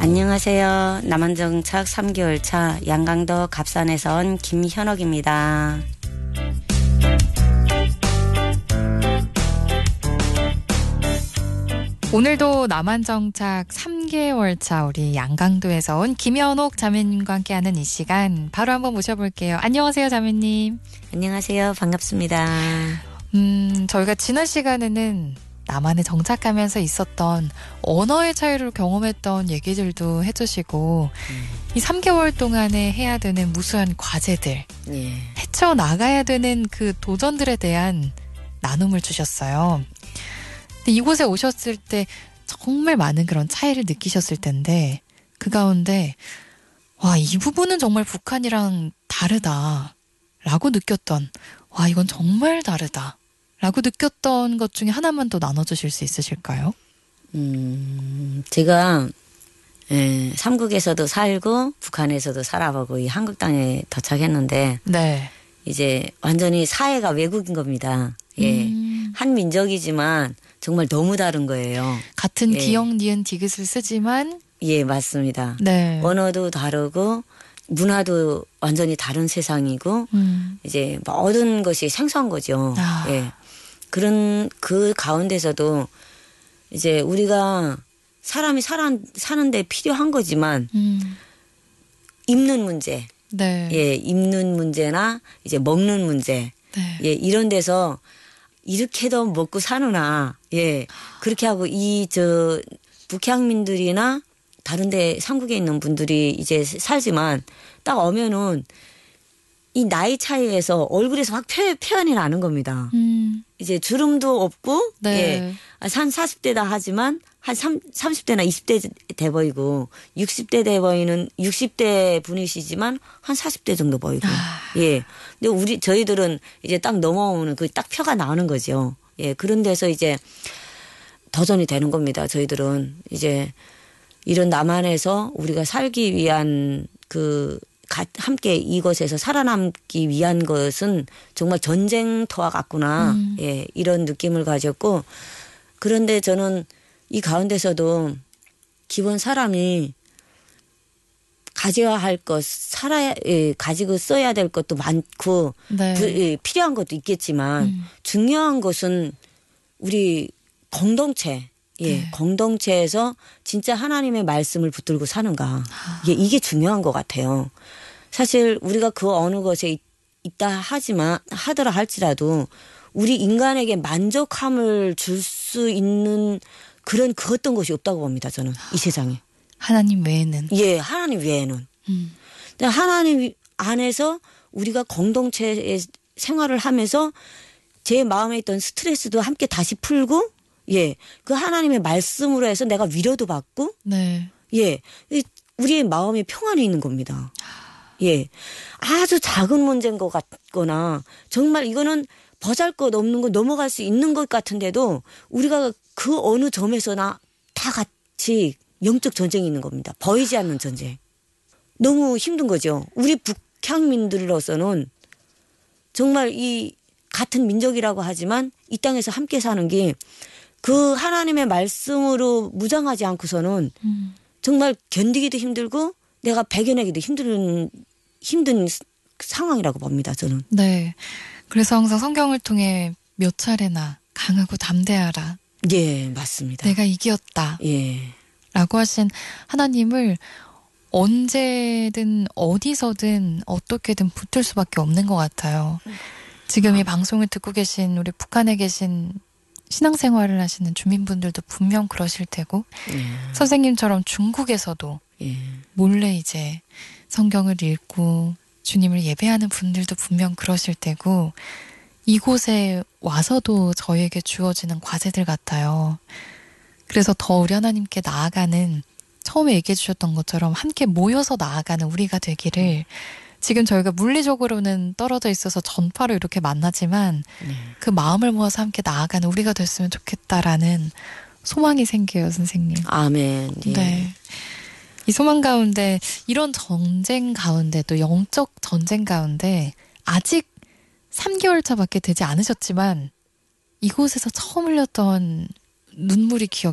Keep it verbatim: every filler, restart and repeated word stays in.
안녕하세요. 남한정착 삼 개월 차 양강도 갑산에서 온 김현옥입니다. 오늘도 남한정착 삼 개월 차 우리 양강도에서 온 김현옥 자매님과 함께하는 이 시간 바로 한번 모셔볼게요. 안녕하세요, 자매님. 안녕하세요. 반갑습니다. 음, 저희가 지난 시간에는 남한에 정착하면서 있었던 언어의 차이를 경험했던 얘기들도 해주시고 음. 이 삼 개월 동안에 해야 되는 무수한 과제들, 예. 헤쳐나가야 되는 그 도전들에 대한 나눔을 주셨어요. 근데 이곳에 오셨을 때 정말 많은 그런 차이를 느끼셨을 텐데 그 가운데 와, 이 부분은 정말 북한이랑 다르다라고 느꼈던, 와, 이건 정말 다르다 라고 느꼈던 것 중에 하나만 더 나눠주실 수 있으실까요? 음, 제가 예, 삼국에서도 살고 북한에서도 살아보고 이 한국 땅에 도착했는데 네. 이제 완전히 사회가 외국인 겁니다. 예, 음. 한 민족이지만 정말 너무 다른 거예요. 같은 예. 기역, 니은, 디귿을 쓰지만 예, 맞습니다. 네. 언어도 다르고 문화도 완전히 다른 세상이고 음. 이제 모든 것이 생소한 거죠. 아. 예. 그런 그 가운데서도 이제 우리가 사람이 살아, 사는데 필요한 거지만 음. 입는 문제, 네. 예, 입는 문제나 이제 먹는 문제, 네. 예, 이런 데서 이렇게도 먹고 사느나, 예, 그렇게 하고 이 저 북향민들이나 다른데 삼국에 있는 분들이 이제 살지만 딱 오면은 이 나이 차이에서 얼굴에서 확 표, 표현이 나는 겁니다. 음. 이제 주름도 없고, 네. 예. 한 사십 대다 하지만 한 삼십 대나 이십 대 돼 보이고, 육십 대 돼 보이는 육십 대 분이시지만 한 사십 대 정도 보이고, 아. 예. 근데 우리, 저희들은 이제 딱 넘어오는 그 딱 표가 나오는 거죠. 예. 그런 데서 이제 도전이 되는 겁니다. 저희들은 이제 이런 남한에서 우리가 살기 위한 그 함께 이곳에서 살아남기 위한 것은 정말 전쟁터와 같구나. 음. 예, 이런 느낌을 가졌고, 그런데 저는 이 가운데서도 기본 사람이 가져야 할 것, 살아야, 예, 가지고 써야 될 것도 많고, 네. 부, 예, 필요한 것도 있겠지만, 음. 중요한 것은 우리 공동체, 예, 네. 공동체에서 진짜 하나님의 말씀을 붙들고 사는가. 아. 이게, 이게 중요한 것 같아요. 사실 우리가 그 어느 것에 있, 있다 하지만, 하더라 할지라도 우리 인간에게 만족함을 줄 수 있는 그런 그 어떤 것이 없다고 봅니다. 저는 이 세상에. 하나님 외에는. 예, 하나님 외에는. 음. 근데 하나님 안에서 우리가 공동체의 생활을 하면서 제 마음에 있던 스트레스도 함께 다시 풀고, 예, 그 하나님의 말씀으로 해서 내가 위로도 받고, 네. 예, 우리의 마음에 평안이 있는 겁니다. 예, 아주 작은 문제인 것 같거나 정말 이거는 보잘것없는 거 넘어갈 수 있는 것 같은데도 우리가 그 어느 점에서나 다 같이 영적 전쟁이 있는 겁니다. 보이지 않는 전쟁. 너무 힘든 거죠. 우리 북향민들로서는 정말 이 같은 민족이라고 하지만 이 땅에서 함께 사는 게 그 하나님의 말씀으로 무장하지 않고서는 음. 정말 견디기도 힘들고 내가 배겨내기도 힘든 힘든 상황이라고 봅니다. 저는. 네. 그래서 항상 성경을 통해 몇 차례나 강하고 담대하라. 예, 맞습니다. 내가 이겼다. 예. 라고 하신 하나님을 언제든 어디서든 어떻게든 붙을 수밖에 없는 것 같아요. 지금 이 방송을 듣고 계신 우리 북한에 계신 신앙생활을 하시는 주민분들도 분명 그러실 테고 예. 선생님처럼 중국에서도 예. 몰래 이제 성경을 읽고 주님을 예배하는 분들도 분명 그러실 테고 이곳에 와서도 저희에게 주어지는 과제들 같아요. 그래서 더 우리 하나님께 나아가는, 처음에 얘기해 주셨던 것처럼 함께 모여서 나아가는 우리가 되기를, 지금 저희가 물리적으로는 떨어져 있어서 전파로 이렇게 만나지만 네. 그 마음을 모아서 함께 나아가는 우리가 됐으면 좋겠다라는 소망이 생겨요, 선생님. 아멘. 예. 네. 이 소망 가운데, 이런 전쟁 가운데, 또 영적 전쟁 가운데 아직 삼 개월 차밖에 되지 않으셨지만 이곳에서 처음 흘렸던 눈물이 기억이